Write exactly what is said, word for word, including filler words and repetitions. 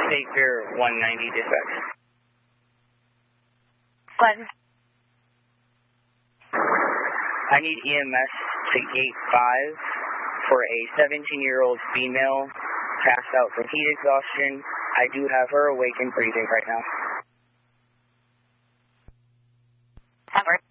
State Pier one ninety dispatch. What? I need E M S to gate five for a seventeen-year-old female passed out from heat exhaustion. I do have her awake and breathing right now. Number.